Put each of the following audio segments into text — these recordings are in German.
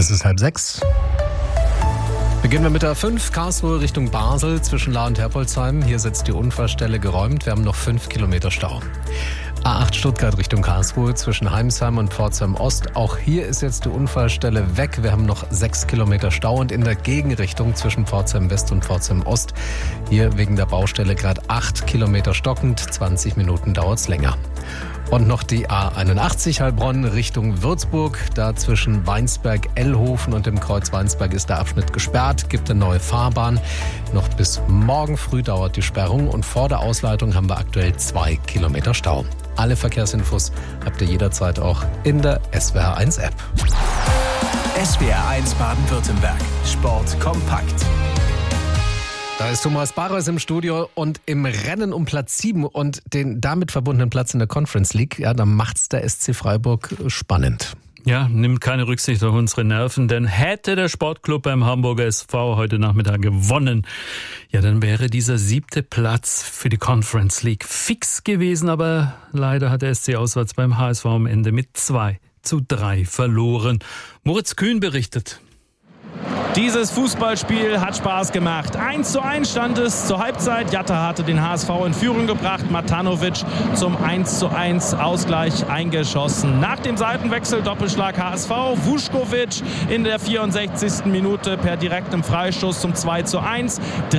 Es ist 5:30. Beginnen wir mit der 5, Karlsruhe Richtung Basel zwischen Lahr und Herbolzheim. Hier sitzt die Unfallstelle geräumt. Wir haben noch 5 Kilometer Stau. A8 Stuttgart Richtung Karlsruhe zwischen Heimsheim und Pforzheim Ost. Auch hier ist jetzt die Unfallstelle weg. Wir haben noch 6 Kilometer Stau und in der Gegenrichtung zwischen Pforzheim West und Pforzheim Ost. Hier wegen der Baustelle gerade 8 Kilometer stockend. 20 Minuten dauert es länger. Und noch die A81 Heilbronn Richtung Würzburg. Da zwischen Weinsberg-Ellhofen und dem Kreuz Weinsberg ist der Abschnitt gesperrt. Gibt eine neue Fahrbahn. Noch bis morgen früh dauert die Sperrung. Und vor der Ausleitung haben wir aktuell 2 Kilometer Stau. Alle Verkehrsinfos habt ihr jederzeit auch in der SWR1 App. SWR1 Baden-Württemberg. Sport kompakt. Da ist Thomas Barres im Studio und im Rennen um Platz 7 und den damit verbundenen Platz in der Conference League. Ja, da macht's der SC Freiburg spannend. Ja, nimmt keine Rücksicht auf unsere Nerven, denn hätte der Sportclub beim Hamburger SV heute Nachmittag gewonnen, ja, dann wäre dieser 7. Platz für die Conference League fix gewesen, aber leider hat der SC auswärts beim HSV am Ende mit 2:3 verloren. Moritz Kühn berichtet. Dieses Fußballspiel hat Spaß gemacht. 1:1 stand es zur Halbzeit. Jatta hatte den HSV in Führung gebracht. Matanovic zum 1:1 Ausgleich eingeschossen. Nach dem Seitenwechsel Doppelschlag HSV. Vuskovic in der 64. Minute per direktem Freistoß zum 2:1.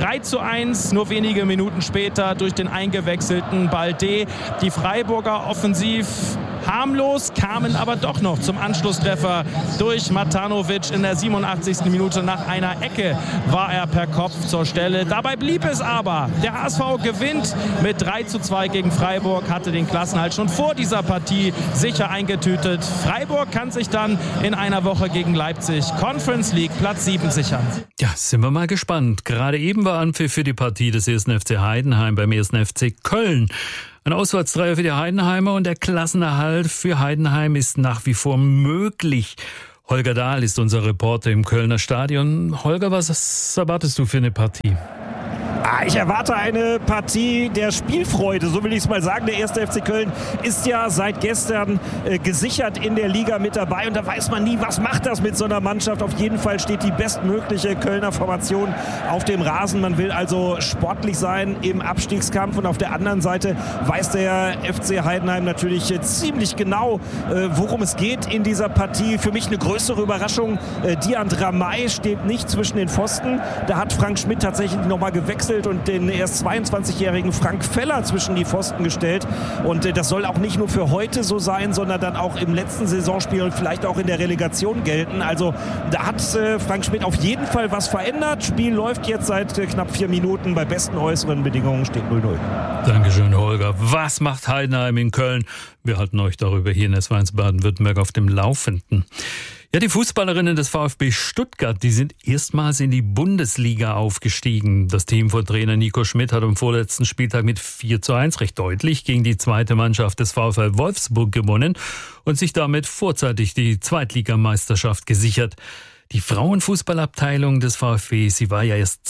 3:1 nur wenige Minuten später durch den eingewechselten Balde. Die Freiburger offensiv harmlos, kamen aber doch noch zum Anschlusstreffer durch Matanovic in der 87. Minute. Nach einer Ecke war er per Kopf zur Stelle. Dabei blieb es aber. Der HSV gewinnt mit 3:2 gegen Freiburg, hatte den Klassenerhalt schon vor dieser Partie sicher eingetütet. Freiburg kann sich dann in einer Woche gegen Leipzig Conference League Platz 7 sichern. Ja, sind wir mal gespannt. Gerade eben war Anpfiff für die Partie des 1. FC Heidenheim beim 1. FC Köln. Ein Auswärtstreffer für die Heidenheimer und der Klassenerhalt für Heidenheim ist nach wie vor möglich. Holger Dahl ist unser Reporter im Kölner Stadion. Holger, was erwartest du für eine Partie? Ich erwarte eine Partie der Spielfreude, so will ich es mal sagen. Der 1. FC Köln ist ja seit gestern gesichert in der Liga mit dabei. Und da weiß man nie, was macht das mit so einer Mannschaft. Auf jeden Fall steht die bestmögliche Kölner Formation auf dem Rasen. Man will also sportlich sein im Abstiegskampf. Und auf der anderen Seite weiß der FC Heidenheim natürlich ziemlich genau, worum es geht in dieser Partie. Für mich eine größere Überraschung. Dian Dramay steht nicht zwischen den Pfosten. Da hat Frank Schmidt tatsächlich nochmal gewechselt und den erst 22-jährigen Frank Feller zwischen die Pfosten gestellt. Und das soll auch nicht nur für heute so sein, sondern dann auch im letzten Saisonspiel und vielleicht auch in der Relegation gelten. Also da hat Frank Schmidt auf jeden Fall was verändert. Spiel läuft jetzt seit knapp 4 Minuten. Bei besten äußeren Bedingungen steht 0:0. Dankeschön, Holger. Was macht Heidenheim in Köln? Wir halten euch darüber hier in SWR1 Baden-Württemberg auf dem Laufenden. Ja, die Fußballerinnen des VfB Stuttgart, die sind erstmals in die Bundesliga aufgestiegen. Das Team von Trainer Nico Schmidt hat am vorletzten Spieltag mit 4:1 recht deutlich gegen die zweite Mannschaft des VfL Wolfsburg gewonnen und sich damit vorzeitig die Zweitligameisterschaft gesichert. Die Frauenfußballabteilung des VfB, sie war ja erst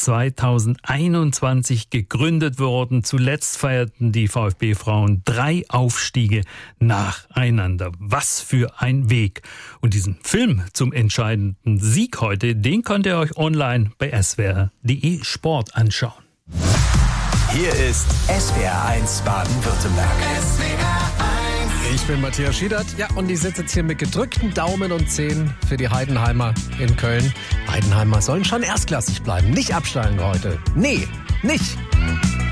2021 gegründet worden. Zuletzt feierten die VfB-Frauen 3 Aufstiege nacheinander. Was für ein Weg. Und diesen Film zum entscheidenden Sieg heute, den könnt ihr euch online bei swr.de Sport anschauen. Hier ist SWR1 Baden-Württemberg. Ich bin Matthias Schiedert. Ja, und ich sitze jetzt hier mit gedrückten Daumen und Zehen für die Heidenheimer in Köln. Heidenheimer sollen schon erstklassig bleiben, nicht absteigen heute. Nee, nicht.